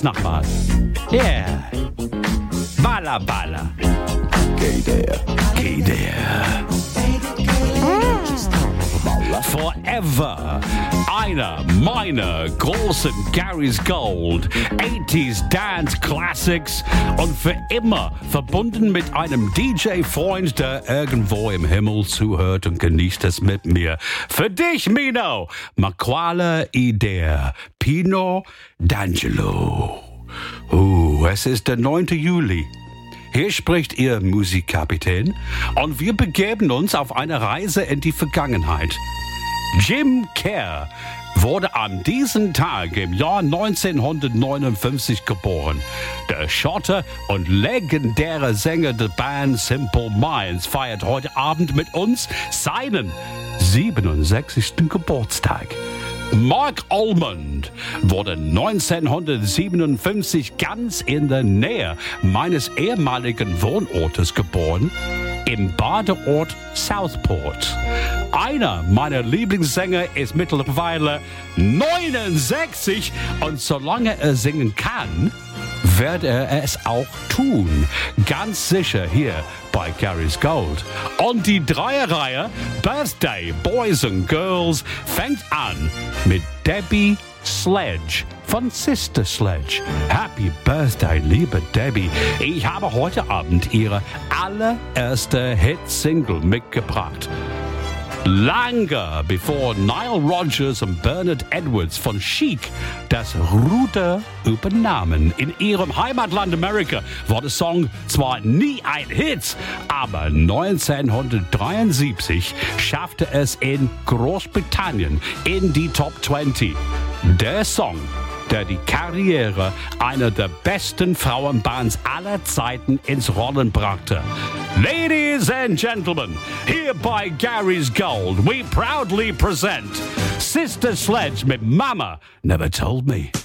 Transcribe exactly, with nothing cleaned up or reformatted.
jetzt nochmal. Yeah. Balla, balla. Geh der. Geh der. Forever. Einer meiner großen Gary's Gold achtziger Dance Classics und für immer verbunden mit einem D J-Freund, der irgendwo im Himmel zuhört und genießt es mit mir. Für dich, Mino, Maquale Idea, Pino D'Angelo. Uh, es ist der neunte Juli. Hier spricht Ihr Musikkapitän und wir begeben uns auf eine Reise in die Vergangenheit. Jim Kerr wurde an diesem Tag im Jahr neunzehnhundertneunundfünfzig geboren. Der Schotte und legendäre Sänger der Band Simple Minds feiert heute Abend mit uns seinen siebenundsechzigsten Geburtstag. Mark Almond wurde neunzehnhundertsiebenundfünfzig ganz in der Nähe meines ehemaligen Wohnortes geboren, im Badeort Southport. Einer meiner Lieblingssänger ist mittlerweile neunundsechzig und solange er singen kann, wird er es auch tun. Ganz sicher hier bei Gary's Gold. Und die Dreierreihe Birthday Boys and Girls fängt an mit Debbie Sledge von Sister Sledge. Happy Birthday, liebe Debbie. Ich habe heute Abend ihre allererste Hit-Single mitgebracht. Lange bevor Nile Rodgers und Bernard Edwards von Chic das Ruder übernahmen. In ihrem Heimatland Amerika war der Song zwar nie ein Hit, aber neunzehnhundertdreiundsiebzig schaffte es in Großbritannien in die Top zwanzig. Der Song, der die Karriere einer der besten Frauenbands aller Zeiten ins Rollen brachte. Ladies and gentlemen, here by Gary's Gold, we proudly present Sister Sledge mit Mama Never Told Me.